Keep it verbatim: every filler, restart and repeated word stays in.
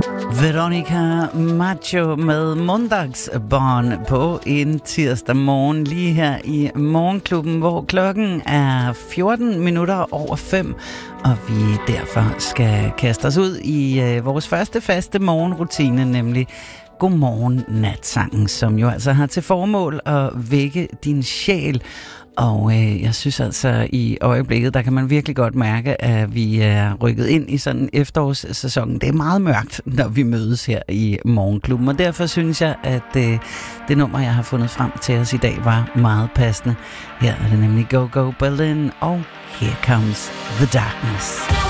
Veronica Maggio med Måndagsbarn på en tirsdag morgen lige her i Morgenklubben, hvor klokken er fjorten minutter over fem, og vi derfor skal kaste os ud i øh, vores første faste morgenrutine, nemlig Godmorgen Natsangen, som jo altså har til formål at vække din sjæl. Og øh, jeg synes altså, i øjeblikket, der kan man virkelig godt mærke, at vi er rykket ind i sådan en efterårssæson. Det er meget mørkt, når vi mødes her i Morgenklubben, og derfor synes jeg, at øh, det nummer, jeg har fundet frem til os i dag, var meget passende. Her er det nemlig Go Go Berlin, og Here Comes the Darkness.